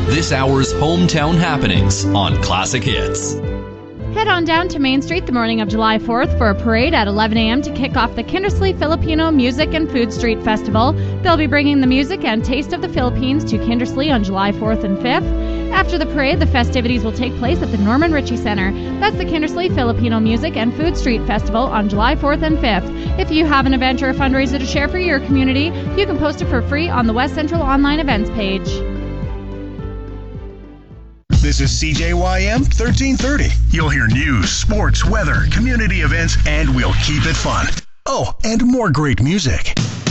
this hour's hometown happenings on Classic Hits. Head on down to Main Street the morning of July 4th for a parade at 11 a.m. to kick off the Kindersley Filipino Music and Food Street Festival. They'll be bringing the music and taste of the Philippines to Kindersley on July 4th and 5th. After the parade, the festivities will take place at the Norman Ritchie Center. That's the Kindersley Filipino Music and Food Street Festival on July 4th and 5th. If you have an event or a fundraiser to share for your community, you can post it for free on the West Central Online Events page. This is CJYM 1330. You'll hear news, sports, weather, community events, and we'll keep it fun. Oh, and more great music.